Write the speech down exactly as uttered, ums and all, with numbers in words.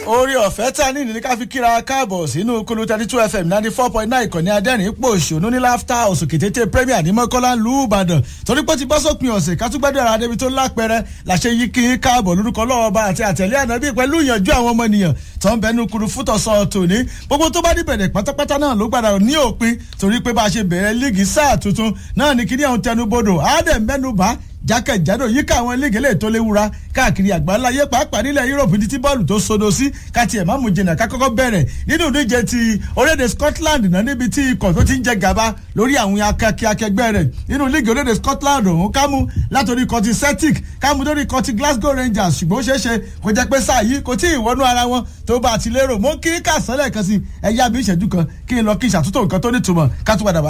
orí ọ̀fẹ́ tá a ní ìdílé ká fi kíra káàbọ̀ sínú kulu thirty two fm ninety four point nine ìkànnì adẹ́rìn ipò òṣònú ní laughter house òkètété premier ní mọ́kànlá lù ìbàdàn torí pé ti bọ́ sópin ọ̀sẹ̀ ká tún gbẹ́dọ̀ ara débi tó lápẹ̀rẹ̀ làṣẹ yí kí káàbọ̀ lórúkọ lọ́wọ́ba àti àtẹ̀lé ànábì pẹ̀lú ìyànjú àwọn ọmọnìyàn tó ń bẹnu kuru fútọ̀sọ tòní gbogbo tó bá níbẹ̀rẹ̀ pátápátá náà ló gbàdá ní òpin torí pé bá a ṣe bẹ̀rẹ̀ líìgì sáà tuntun náà ní kíní àwọn tẹnubodò àádẹ́ mẹ́nubà jákèjádò yíká àwọn líìgì lè tó léwura káàkiri àgbáńláyé pàápàá nílẹ̀ Europe ní tí bọ́ọ̀lù tó sodo sí káti ẹ̀ má mú jìnnà ká kọ́kọ́ bẹ̀rẹ̀ nínú ìdíje ti orílẹ̀-èdè Scotland náà níbi tí ikọ̀ tó ti ń jẹ gàba lórí àwọn akẹgbẹ́ rẹ̀ nínú líìgì orílẹ̀-èdè Scotland òun kámú látòrí ikọ̀ ti Celtic kámú lórí ikọ̀ ti Glasgow Rangers ṣùgbọ́n ó ṣeéṣe kó jẹ́ pé sáà yìí kò tí ì wọnú ara wọn tó bá ti lérò mọ́ kí kàsánlẹ̀ kan sí ẹ̀yà bí ìṣẹ́jú kan kí n lọ kí ìṣàtúntò nǹkan tó nítumọ̀ ká tún padà wá